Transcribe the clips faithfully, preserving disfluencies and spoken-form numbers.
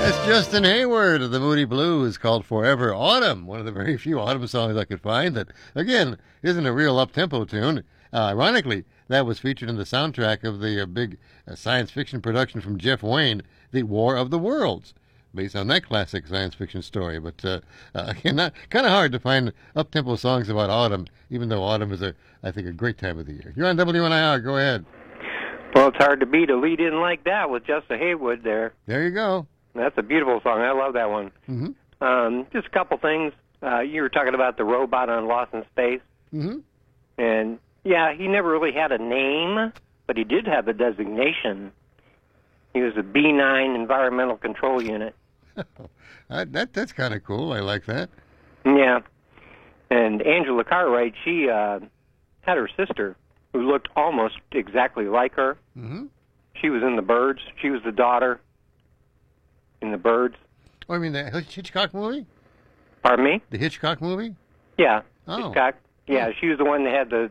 Justin Hayward of the Moody Blues, called Forever Autumn, one of the very few autumn songs I could find that, again, isn't a real up-tempo tune. Uh, ironically, that was featured in the soundtrack of the uh, big uh, science fiction production from Jeff Wayne, The War of the Worlds, based on that classic science fiction story. But, uh, uh, kind of hard to find up-tempo songs about autumn, even though autumn is, a, I think, a great time of the year. You're on W N I R. Go ahead. Well, it's hard to beat a lead-in like that with Justin Hayward there. There you go. That's a beautiful song. I love that one. Mm-hmm. Um, just a couple things. Uh, you were talking about the robot on Lost in Space. Mm-hmm. And, yeah, he never really had a name, but he did have a designation. He was a B nine Environmental Control Unit. that, that That's kind of cool. I like that. Yeah. And Angela Cartwright, she uh, had her sister who looked almost exactly like her. Mm-hmm. She was in The Birds. She was the daughter in The Birds. Oh, I mean the Hitchcock movie? Pardon me? The Hitchcock movie? Yeah, oh. Hitchcock. Yeah, she was the one that had the,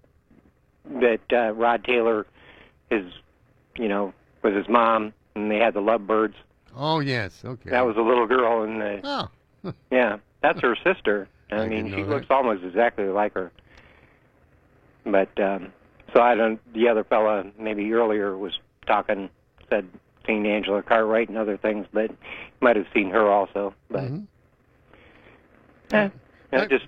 that uh, Rod Taylor, his, you know, was his mom, and they had the lovebirds. Oh, yes, okay. That was a little girl in the, oh. yeah, that's her sister. I, I mean, didn't she know looks that. almost exactly like her. But, um, so I don't, the other fella maybe earlier was talking, said, seen Angela Cartwright and other things, but might have seen her also. But Mm-hmm. eh, I, just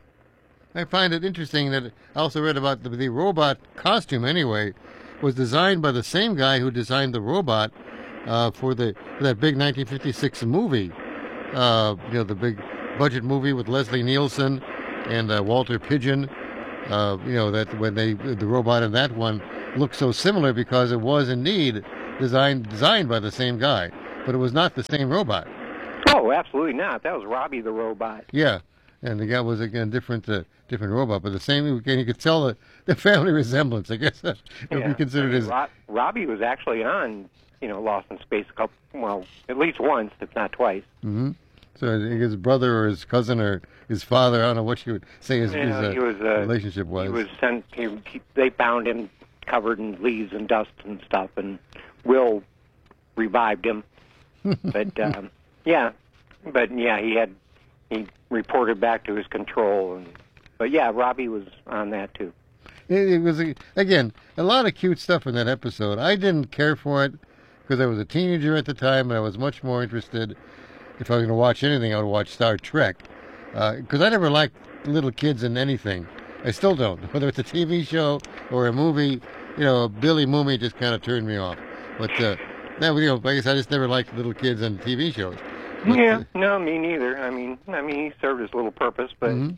I find it interesting that I also read about the, the robot costume, anyway, was designed by the same guy who designed the robot uh, for the for that big nineteen fifty-six movie, uh, you know, the big budget movie with Leslie Nielsen and uh, Walter Pidgeon. Uh, you know, that when they the robot in that one looked so similar because it was indeed designed designed by the same guy, but it was not the same robot. oh, absolutely not. That was Robbie the robot. Yeah, and the guy was again different, uh, different robot, but the same. Again, you could tell the, the family resemblance. I guess that would Yeah. be considered I mean, as. Ro- Robbie was actually on, you know, Lost in Space a couple, well, at least once, if not twice. Mm-hmm. So I think his brother or his cousin or his father. I don't know what you would say his, You his know, uh, he was, uh, relationship was. He was sent. He, he, they found him covered in leaves and dust and stuff, and Will revived him. But um, yeah, but yeah, he had he reported back to his control, and but yeah, Robbie was on that too. It, it was a, again a lot of cute stuff in that episode. I didn't care for it because I was a teenager at the time, and I was much more interested. If I was going to watch anything, I would watch Star Trek because uh, I never liked little kids in anything. I still don't, whether it's a T V show or a movie. You know, Billy Mooney just kind of turned me off. But uh, that, you know, I guess I just never liked little kids on T V shows. But, Yeah, uh, no, me neither. I mean, I mean, he served his little purpose, but mhm.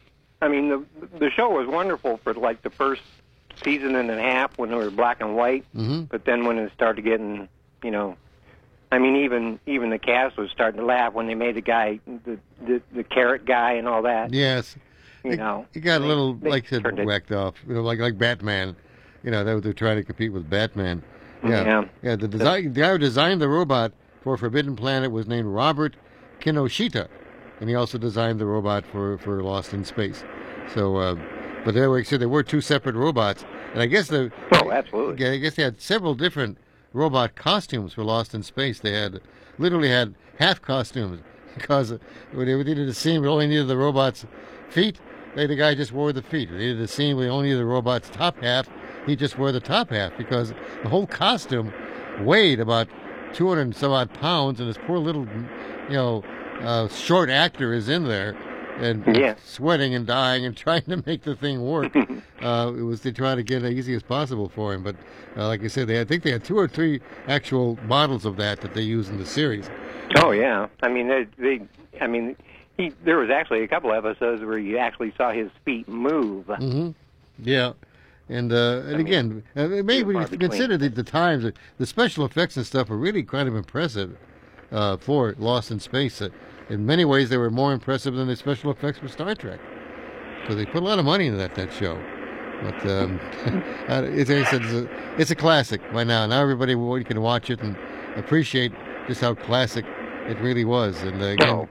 I mean, the the show was wonderful for like the first season and a half when they were black and white. Mhm. But then when it started getting, you know, I mean, even even the cast was starting to laugh when they made the guy the the, the carrot guy and all that. Yes. You it, know, it got a they- little, they like I said, turned it- whacked off. You know, like like Batman. You know, they they're trying to compete with Batman. Yeah. Yeah. Yeah. The design, the guy who designed the robot for Forbidden Planet was named Robert Kinoshita, and he also designed the robot for, for Lost in Space. So, uh, but there, like I said, there were two separate robots, and I guess the Oh, absolutely. yeah, I guess they had several different robot costumes for Lost in Space. They had literally had half costumes because when they needed a scene, we only needed the robot's feet. They, the guy just wore the feet. They needed a scene, we only needed the robot's top half. He just wore the top half because the whole costume weighed about two hundred and some odd pounds, and this poor little, you know, uh, short actor is in there and Yeah. sweating and dying and trying to make the thing work. uh, it was to try to get it easy as possible for him. But uh, like I said, they I think they had two or three actual models of that that they use in the series. Oh yeah, I mean they, they I mean he there was actually a couple episodes where you actually saw his feet move. Mm-hmm. Yeah. And uh, and again, uh, maybe when you far between. consider the, the times, uh, the special effects and stuff were really kind of impressive uh, for Lost in Space. Uh, in many ways, they were more impressive than the special effects for Star Trek. So they put a lot of money into that that show. But um, uh, it's, it's, a, it's a classic by now. Now everybody w- can watch it and appreciate just how classic it really was. And uh, again, Oh.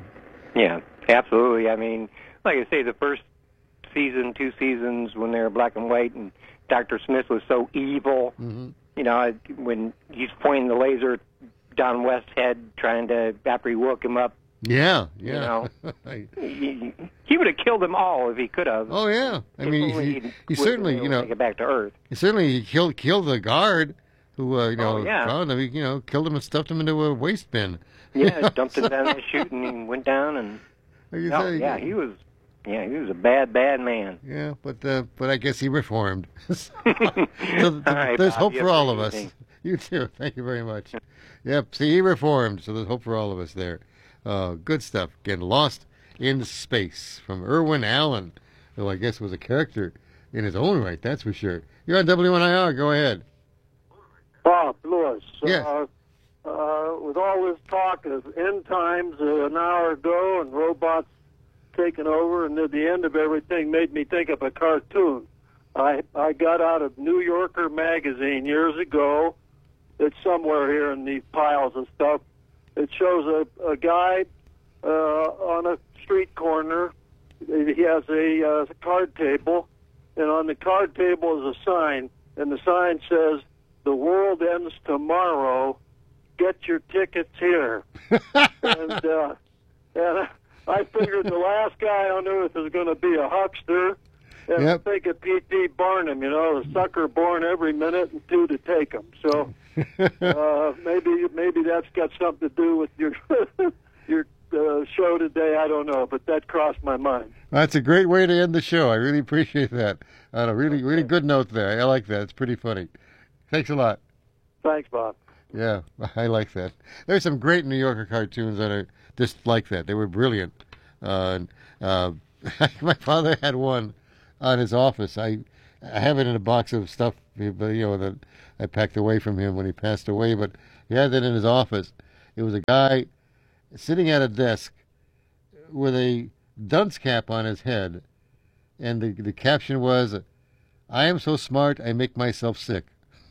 Yeah, absolutely. I mean, like I say, the first season, two seasons when they were black and white, and Doctor Smith was so evil. mhm. You know, I- when he's pointing the laser at on West's head trying to, after he woke him up. Yeah, yeah. You know, he, he would have killed them all if he could have. Oh yeah, I mean, he, he certainly, you know, get back to Earth. He certainly killed killed the guard who, uh, you know, oh, yeah. found him. He, you know, killed him and stuffed him into a waste bin. Yeah, dumped him down the chute and he went down and. Like you no, say, yeah, he was. Yeah, he was a bad, bad man. Yeah, but uh, but I guess he reformed. so th- th- right, there's Bob, hope you for have a all of good us. evening. You too. Thank you very much. Yep. See, he reformed, so there's hope for all of us there. Uh, good stuff. Getting Lost in Space from Irwin Allen, who I guess was a character in his own right. That's for sure. You're on W N I R. Go ahead. Bob Lewis. Yes. Uh, uh, with all this talk of end times uh, an hour ago and robots taking over, and at the end of everything made me think of a cartoon. I I got out of New Yorker magazine years ago. It's somewhere here in these piles of stuff. It shows a, a guy uh, on a street corner. He has a uh, card table, and on the card table is a sign, and the sign says, "The world ends tomorrow. Get your tickets here." and uh, and I figured the last guy on earth is going to be a huckster. And Yep. think of P T Barnum, you know, the sucker born every minute and two to take him. So uh, maybe maybe that's got something to do with your your uh, show today. I don't know, but that crossed my mind. That's a great way to end the show. I really appreciate that. On a really, really good note there. I like that. It's pretty funny. Thanks a lot. Thanks, Bob. Yeah, I like that. There's some great New Yorker cartoons that are just like that. They were brilliant. Uh, uh, my father had one on his office. I, I have it in a box of stuff, but you know that I packed away from him when he passed away. But he had that in his office. It was a guy sitting at a desk with a dunce cap on his head, and the the caption was, "I am so smart, I make myself sick."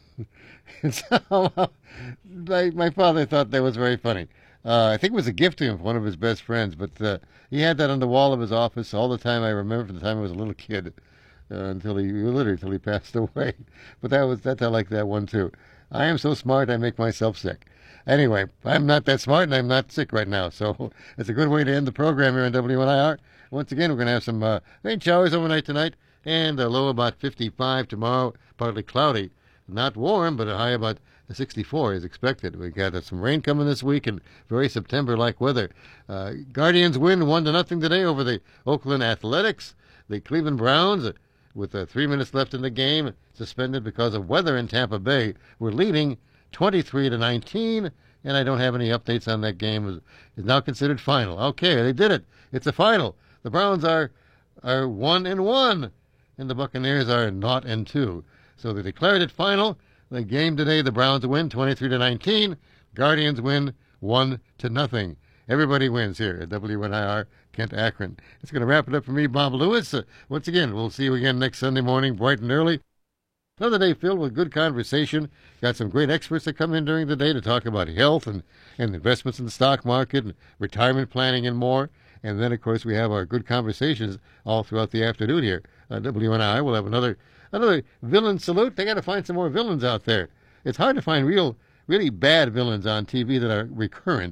And so, my, my father thought that was very funny. Uh, I think it was a gift to him from one of his best friends, but uh, he had that on the wall of his office all the time. I remember from the time I was a little kid uh, until he literally until he passed away. But that was that's I like that one too. I am so smart, I make myself sick. Anyway, I'm not that smart, and I'm not sick right now, so it's a good way to end the program here on W N I R. Once again, we're going to have some uh, rain showers overnight tonight, and a low about fifty-five tomorrow, partly cloudy. Not warm, but a high about sixty-four is expected. We got some rain coming this week and very September-like weather. Uh, Guardians win one to nothing today over the Oakland Athletics. The Cleveland Browns, uh, with uh, three minutes left in the game, suspended because of weather in Tampa Bay, were leading twenty-three to nineteen. And I don't have any updates on that game. Is is now considered final. Okay, they did it. It's a final. The Browns are are one and one, and the Buccaneers are naught and two. So they declared it final. The game today, the Browns win twenty-three to nineteen. Guardians win one to nothing. Everybody wins here at W N I R, Kent Akron. It's going to wrap it up for me, Bob Lewis. Uh, once again, we'll see you again next Sunday morning, bright and early. Another day filled with good conversation. Got some great experts that come in during the day to talk about health and, and investments in the stock market and retirement planning and more. And then, of course, we have our good conversations all throughout the afternoon here at W N I R. We'll have another Another villain salute. They got to find some more villains out there. It's hard to find real, really bad villains on T V that are recurrent.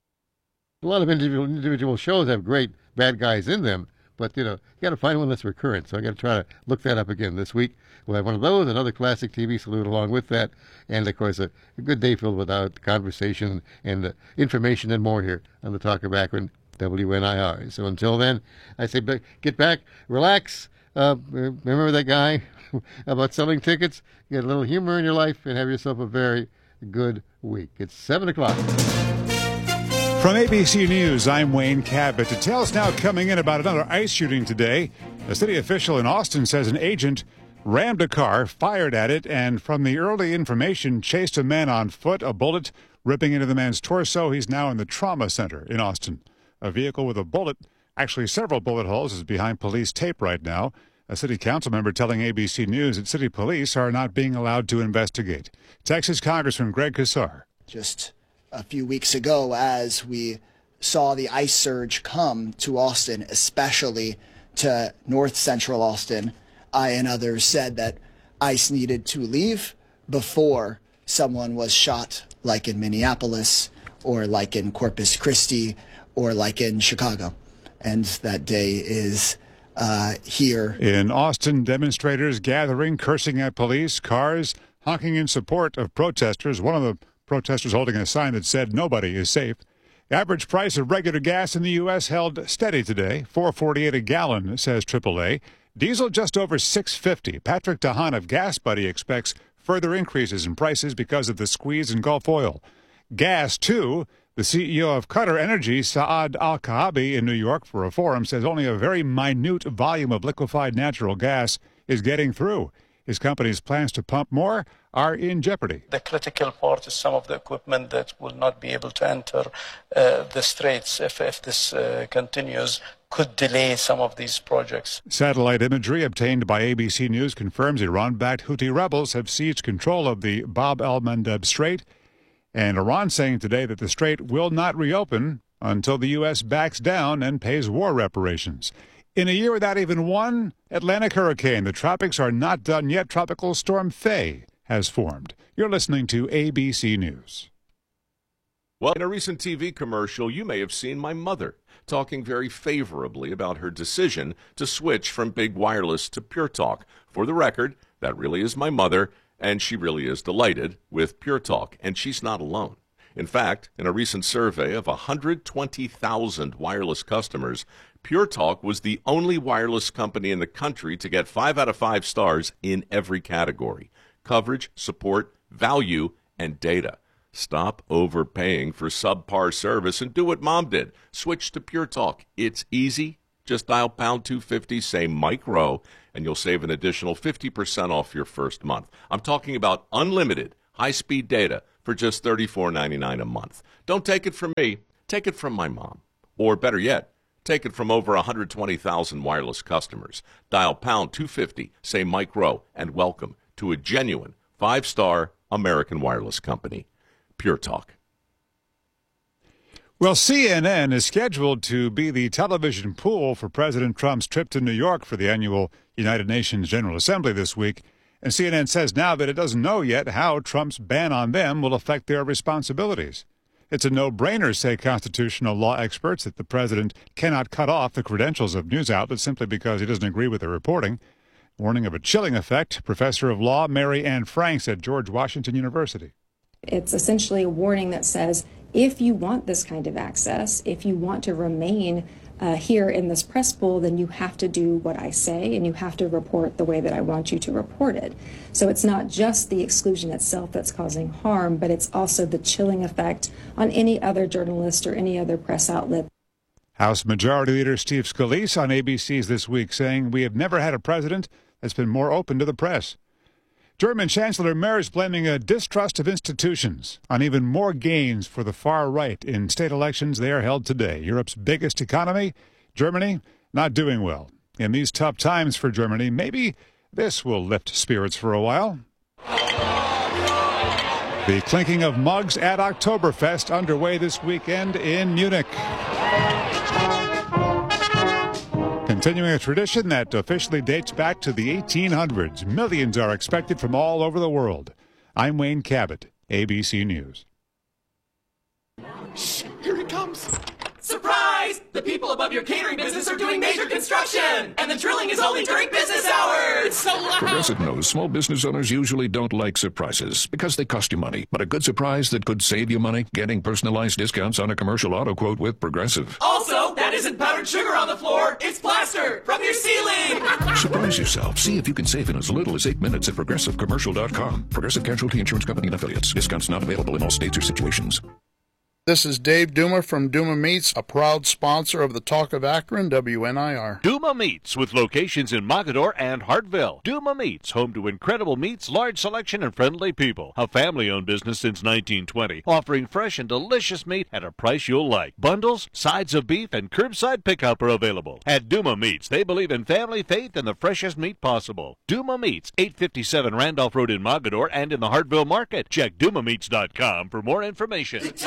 A lot of individual individual shows have great bad guys in them, but you know you got to find one that's recurrent. So I got to try to look that up again this week. We'll have one of those, another classic T V salute along with that, and of course a, a good day filled with uh, conversation and uh, information and more here on the Talk of Akron W N I R. So until then, I say get back, relax. Uh, remember that guy about selling tickets? Get a little humor in your life and have yourself a very good week. It's seven o'clock. From A B C News, I'm Wayne Cabot. Details now coming in about another ICE shooting today. A city official in Austin says an agent rammed a car, fired at it, and from the early information, chased a man on foot, a bullet ripping into the man's torso. He's now in the trauma center in Austin. A vehicle with a bullet, actually several bullet holes, is behind police tape right now. A city council member telling A B C News that city police are not being allowed to investigate. Texas Congressman Greg Casar. Just a few weeks ago, as we saw the ICE surge come to Austin, especially to north central Austin, I and others said that ICE needed to leave before someone was shot like in Minneapolis or like in Corpus Christi or like in Chicago. And that day is uh, here. In Austin, demonstrators gathering, cursing at police, cars honking in support of protesters. One of the protesters holding a sign that said nobody is safe. The average price of regular gas in the U S held steady today, four forty-eight a gallon, says triple A. Diesel just over six fifty. Patrick DeHaan of Gas Buddy expects further increases in prices because of the squeeze in Gulf oil. Gas, too. The C E O of Qatar Energy, Saad Al-Kahabi, in New York for a forum, says only a very minute volume of liquefied natural gas is getting through. His company's plans to pump more are in jeopardy. The critical part is some of the equipment that will not be able to enter uh, the straits if, if this uh, continues, could delay some of these projects. Satellite imagery obtained by A B C News confirms Iran-backed Houthi rebels have seized control of the Bab el-Mandeb Strait, and Iran saying today that the strait will not reopen until the U S backs down and pays war reparations. In a year without even one Atlantic hurricane, the tropics are not done yet. Tropical Storm Faye has formed. You're listening to A B C News. Well, in a recent T V commercial, you may have seen my mother talking very favorably about her decision to switch from big wireless to Pure Talk. For the record, that really is my mother, and she really is delighted with Pure Talk, and she's not alone. In fact, in a recent survey of one hundred twenty thousand wireless customers, Pure Talk was the only wireless company in the country to get five out of five stars in every category: coverage, support, value, and data. Stop overpaying for subpar service and do what Mom did. Switch to Pure Talk. It's easy. Just dial pound two fifty, say Mike Rowe, and you'll save an additional fifty percent off your first month. I'm talking about unlimited high-speed data for just thirty-four ninety-nine a month. Don't take it from me. Take it from my mom. Or better yet, take it from over one hundred twenty thousand wireless customers. Dial pound two fifty, say Mike Rowe, and welcome to a genuine five-star American wireless company. Pure Talk. Well, C N N is scheduled to be the television pool for President Trump's trip to New York for the annual United Nations General Assembly this week. And C N N says now that it doesn't know yet how Trump's ban on them will affect their responsibilities. It's a no-brainer, say constitutional law experts, that the president cannot cut off the credentials of news outlets simply because he doesn't agree with their reporting. Warning of a chilling effect, Professor of Law Mary Ann Franks at George Washington University. It's essentially a warning that says, if you want this kind of access, if you want to remain uh, here in this press pool, then you have to do what I say and you have to report the way that I want you to report it. So it's not just the exclusion itself that's causing harm, but it's also the chilling effect on any other journalist or any other press outlet. House Majority Leader Steve Scalise on A B C's This Week saying, "We have never had a president that's been more open to the press." German Chancellor Merz blaming a distrust of institutions on even more gains for the far right in state elections they are held today. Europe's biggest economy, Germany, not doing well. In these tough times for Germany, maybe this will lift spirits for a while. The clinking of mugs at Oktoberfest underway this weekend in Munich. Continuing a tradition that officially dates back to the eighteen hundreds, millions are expected from all over the world. I'm Wayne Cabot, A B C News. Shh, here he comes. Surprise! The people above your catering business are doing major construction, and the drilling is only during business hours. It's so loud. Progressive knows small business owners usually don't like surprises because they cost you money. But a good surprise that could save you money, getting personalized discounts on a commercial auto quote with Progressive. Also, that isn't powdered sugar on the floor. It's plaster from your ceiling. Surprise yourself. See if you can save in as little as eight minutes at progressive commercial dot com. Progressive Casualty Insurance Company and Affiliates. Discounts not available in all states or situations. This is Dave Duma from Duma Meats, a proud sponsor of the Talk of Akron, W N I R. Duma Meats, with locations in Mogadore and Hartville. Duma Meats, home to incredible meats, large selection, and friendly people. A family-owned business since nineteen twenty, offering fresh and delicious meat at a price you'll like. Bundles, sides of beef, and curbside pickup are available. At Duma Meats, they believe in family, faith, and the freshest meat possible. Duma Meats, eight fifty-seven Randolph Road in Mogadore and in the Hartville Market. Check Duma Meats dot com for more information.